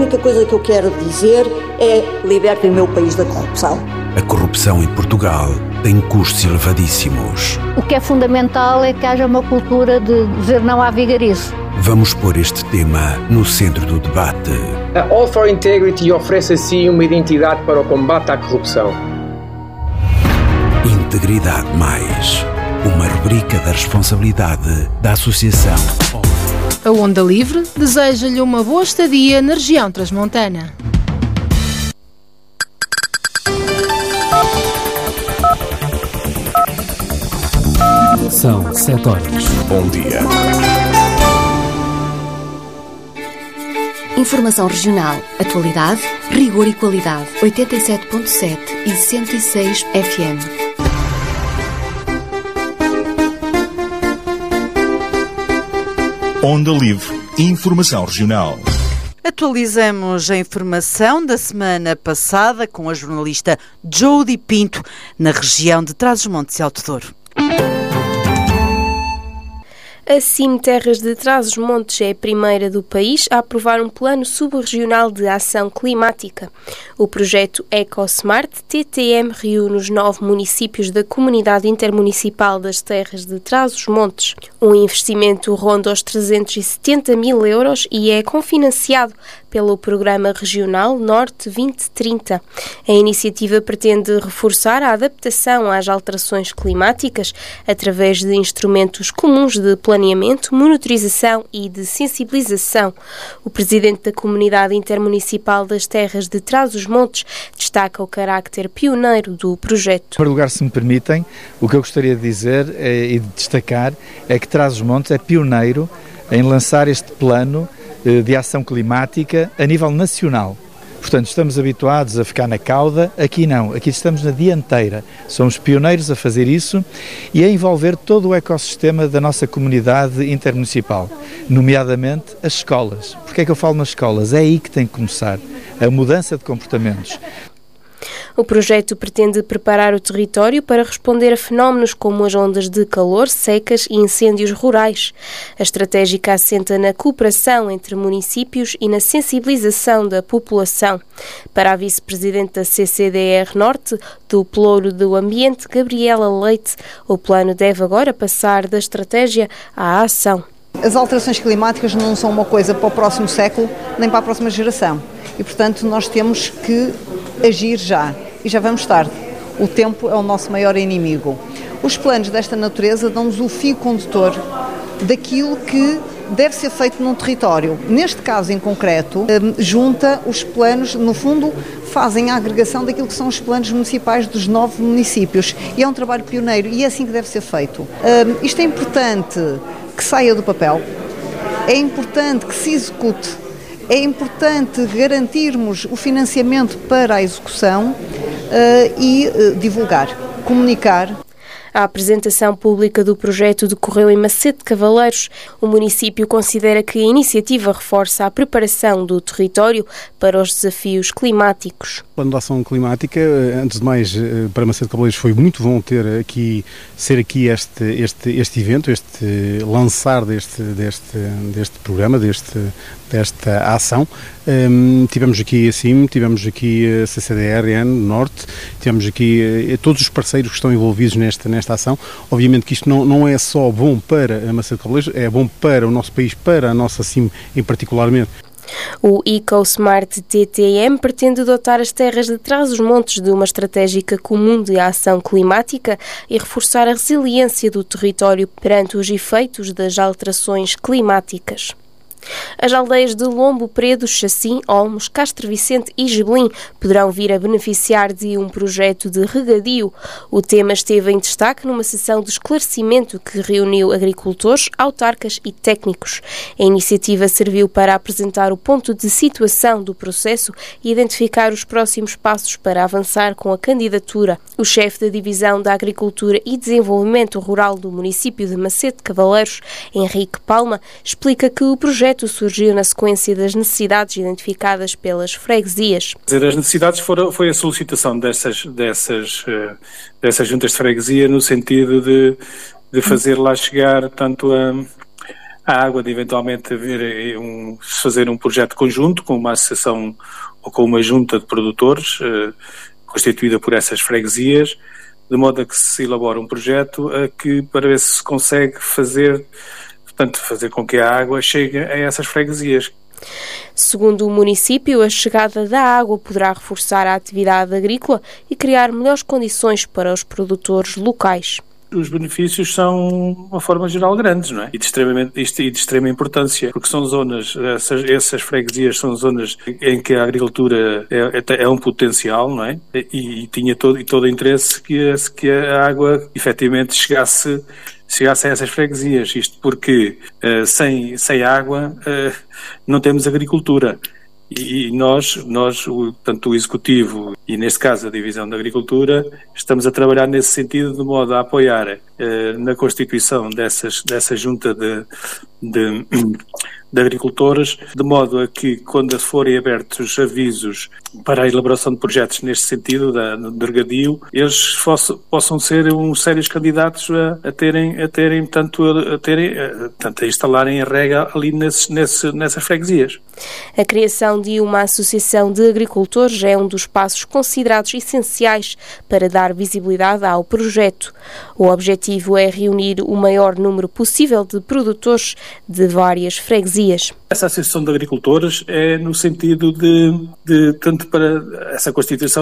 única coisa que eu quero dizer é: libertem o meu país da corrupção. A corrupção em Portugal tem custos elevadíssimos. O que é fundamental é que haja uma cultura de dizer não à vigarice. Vamos pôr este tema no centro do debate. A All for Integrity oferece assim uma identidade para o combate à corrupção. Integridade Mais, uma rubrica da responsabilidade da Associação. A Onda Livre deseja-lhe uma boa estadia na região transmontana. São 7 horas. Bom dia. Informação regional, atualidade, rigor e qualidade. 87.7 e 106 FM. Onda Livre. Informação regional. Atualizamos a informação da semana passada com a jornalista Jody Pinto, na região de Trás-os-Montes e Alto Douro. A CIM Terras de Trás-os-Montes é a primeira do país a aprovar um plano subregional de ação climática. O projeto EcoSmart TTM reúne os 9 municípios da Comunidade Intermunicipal das Terras de Trás-os-Montes. O investimento ronda os 370 mil euros e é cofinanciado pelo Programa Regional Norte 2030. A iniciativa pretende reforçar a adaptação às alterações climáticas através de instrumentos comuns de planeamento, monitorização e de sensibilização. O presidente da Comunidade Intermunicipal das Terras de Trás-os-Montes destaca o carácter pioneiro do projeto. Em primeiro lugar, se me permitem, o que eu gostaria de dizer e de destacar é que Trás-os-Montes é pioneiro em lançar este plano de ação climática a nível nacional. Portanto, estamos habituados a ficar na cauda, aqui não, aqui estamos na dianteira. Somos pioneiros a fazer isso e a envolver todo o ecossistema da nossa comunidade intermunicipal, nomeadamente as escolas. Porquê é que eu falo nas escolas? É aí que tem que começar a mudança de comportamentos. O projeto pretende preparar o território para responder a fenómenos como as ondas de calor, secas e incêndios rurais. A estratégica assenta na cooperação entre municípios e na sensibilização da população. Para a vice-presidente da CCDR Norte, do Pelouro do Ambiente, Gabriela Leite, o plano deve agora passar da estratégia à ação. As alterações climáticas não são uma coisa para o próximo século, nem para a próxima geração. E, portanto, nós temos que agir já. E já vamos tarde. O tempo é o nosso maior inimigo. Os planos desta natureza dão-nos o fio condutor daquilo que deve ser feito num território. Neste caso em concreto, junta os planos, no fundo, fazem a agregação daquilo que são os planos municipais dos 9 municípios. E é um trabalho pioneiro e é assim que deve ser feito. Isto é importante que saia do papel, é importante que se execute, é importante garantirmos o financiamento para a execução e divulgar, comunicar. A apresentação pública do projeto decorreu em Macete de Cavaleiros. O município considera que a iniciativa reforça a preparação do território para os desafios climáticos. O plano de ação climática, antes de mais, para Macete de Cavaleiros foi muito bom ser aqui este evento, este lançar deste programa, desta ação. Tivemos aqui a CIM, tivemos aqui a CCDR Norte, tivemos aqui todos os parceiros que estão envolvidos nesta ação. Obviamente que isto não é só bom para a Macete de Cavaleiros, é bom para o nosso país, para a nossa CIM em particularmente. O EcoSmart TTM pretende dotar as terras de Trás-os-Montes de uma estratégica comum de ação climática e reforçar a resiliência do território perante os efeitos das alterações climáticas. As aldeias de Lombo Predo, Chacim, Olmos, Castro Vicente e Gebelim poderão vir a beneficiar de um projeto de regadio. O tema esteve em destaque numa sessão de esclarecimento que reuniu agricultores, autarcas e técnicos. A iniciativa serviu para apresentar o ponto de situação do processo e identificar os próximos passos para avançar com a candidatura. O chefe da Divisão da Agricultura e Desenvolvimento Rural do município de Macete de Cavaleiros, Henrique Palma, explica que o projeto surgiu na sequência das necessidades identificadas pelas freguesias. As necessidades foi a solicitação dessas juntas de freguesia no sentido de fazer lá chegar tanto a água de eventualmente fazer um projeto conjunto com uma associação ou com uma junta de produtores constituída por essas freguesias, de modo a que se elabore um projeto para ver se consegue fazer com que a água chegue a essas freguesias. Segundo o município, a chegada da água poderá reforçar a atividade agrícola e criar melhores condições para os produtores locais. Os benefícios são, de uma forma geral, grandes, não é? E de extrema importância, porque são zonas, essas freguesias são zonas em que a agricultura é um potencial, não é? E tinha todo o interesse que a água efetivamente chegasse a essas freguesias. Isto porque sem água não temos agricultura. E nós, tanto o Executivo e, neste caso, a Divisão da Agricultura, estamos a trabalhar nesse sentido, de modo a apoiar na constituição dessa junta de agricultores, de modo a que, quando forem abertos avisos para a elaboração de projetos neste sentido, de regadio, eles possam ser sérios candidatos a instalarem a rega ali nessas freguesias. A criação de uma associação de agricultores é um dos passos considerados essenciais para dar visibilidade ao projeto. O objetivo é reunir o maior número possível de produtores de várias freguesias. Essa associação de agricultores é no sentido de tanto para essa constituição